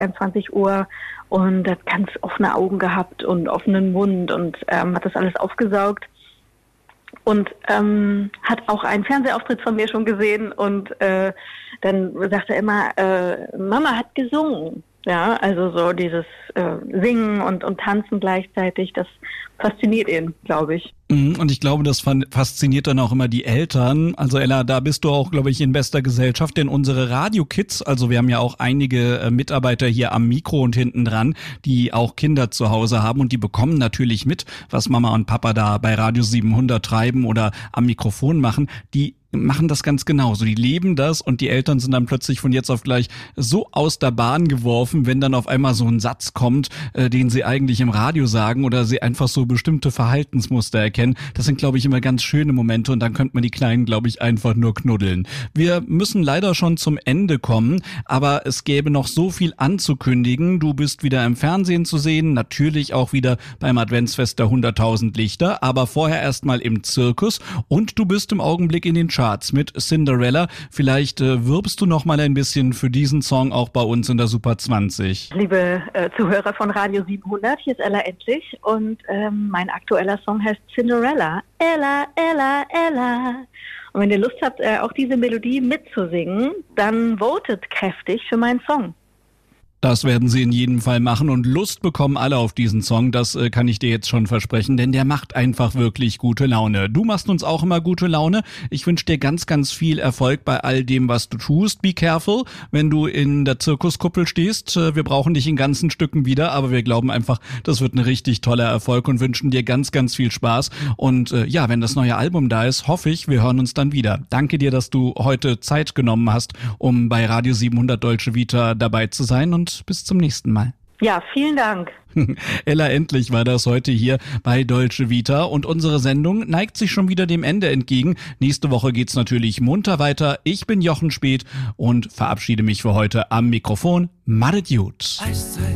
22 Uhr und hat ganz offene Augen gehabt und offenen Mund und hat das alles aufgesaugt. Und hat auch einen Fernsehauftritt von mir schon gesehen und dann sagt er immer, Mama hat gesungen. Ja, also so dieses Singen und Tanzen gleichzeitig, das fasziniert ihn, glaube ich. Und ich glaube, das fasziniert dann auch immer die Eltern. Also Ella, da bist du auch, glaube ich, in bester Gesellschaft, denn unsere Radio-Kids, also wir haben ja auch einige Mitarbeiter hier am Mikro und hinten dran, die auch Kinder zu Hause haben und die bekommen natürlich mit, was Mama und Papa da bei Radio 700 treiben oder am Mikrofon machen. Die machen das ganz genauso. Die leben das und die Eltern sind dann plötzlich von jetzt auf gleich so aus der Bahn geworfen, wenn dann auf einmal so ein Satz kommt, den sie eigentlich im Radio sagen oder sie einfach so bestimmte Verhaltensmuster erkennen. Das sind, glaube ich, immer ganz schöne Momente und dann könnte man die Kleinen, glaube ich, einfach nur knuddeln. Wir müssen leider schon zum Ende kommen, aber es gäbe noch so viel anzukündigen. Du bist wieder im Fernsehen zu sehen, natürlich auch wieder beim Adventsfest der 100.000 Lichter, aber vorher erstmal im Zirkus und du bist im Augenblick in den Charts mit Cinderella. Vielleicht wirbst du noch mal ein bisschen für diesen Song auch bei uns in der Super 20. Liebe Zuhörer von Radio 700, hier ist Ella Endlich und mein aktueller Song heißt Cinderella. Ella, Ella, Ella. Und wenn ihr Lust habt, auch diese Melodie mitzusingen, dann votet kräftig für meinen Song. Das werden sie in jedem Fall machen und Lust bekommen alle auf diesen Song, das kann ich dir jetzt schon versprechen, denn der macht einfach wirklich gute Laune. Du machst uns auch immer gute Laune. Ich wünsche dir ganz, ganz viel Erfolg bei all dem, was du tust. Be careful, wenn du in der Zirkuskuppel stehst. Wir brauchen dich in ganzen Stücken wieder, aber wir glauben einfach, das wird ein richtig toller Erfolg und wünschen dir ganz, ganz viel Spaß. Und ja, wenn das neue Album da ist, hoffe ich, wir hören uns dann wieder. Danke dir, dass du heute Zeit genommen hast, um bei Radio 700 Deutsche Vita dabei zu sein und bis zum nächsten Mal. Ja, vielen Dank. Ella Endlich war das heute hier bei Deutsche Vita und unsere Sendung neigt sich schon wieder dem Ende entgegen. Nächste Woche geht's natürlich munter weiter. Ich bin Jochen Speth und verabschiede mich für heute am Mikrofon. Madet gut.